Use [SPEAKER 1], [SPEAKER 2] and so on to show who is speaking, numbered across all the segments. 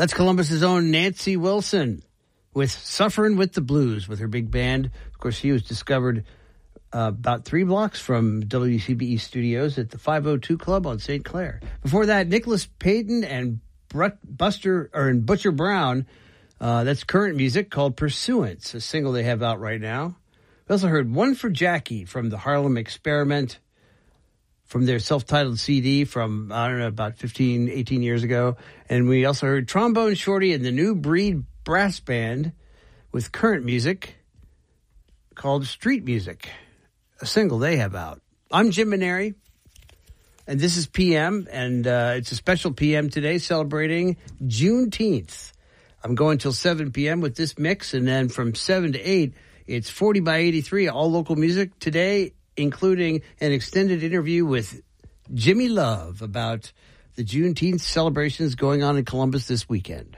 [SPEAKER 1] That's Columbus's own Nancy Wilson with Sufferin' with the Blues with her big band. Of course, she was discovered about 3 blocks from WCBE studios at the 502 Club on St. Clair. Before that, Nicholas Payton and Butcher Brown. That's current music called Pursuance, a single they have out right now. We also heard One for Jackie from the Harlem Experiment from their self-titled CD from, I don't know, about 15, 18 years ago. And we also heard Trombone Shorty and the New Breed Brass Band with current music called Street Music, a single they have out. I'm Jim Maneri, and this is PM, and it's a special PM today celebrating Juneteenth. I'm going till 7 p.m. with this mix, and then from 7 to 8, it's 40 by 83, all local music today, including an extended interview with Jimmy Love about the Juneteenth celebrations going on in Columbus this weekend.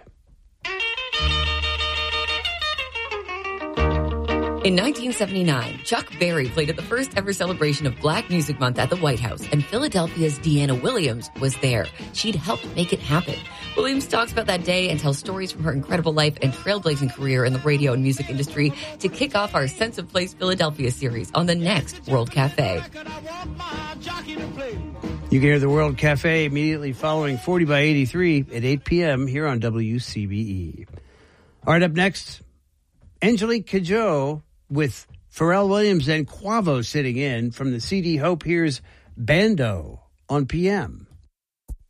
[SPEAKER 2] In 1979, Chuck Berry played at the first ever celebration of Black Music Month at the White House, and Philadelphia's Deanna Williams was there. She'd helped make it happen. Williams talks about that day and tells stories from her incredible life and trailblazing career in the radio and music industry to kick off our Sense of Place Philadelphia series on the next World Cafe.
[SPEAKER 1] You can hear the World Cafe immediately following 40 by 83 at 8 p.m. here on WCBE. All right, up next, Angelique Kidjo with Pharrell Williams and Quavo sitting in from the CD Hope. Here's Bando on PM.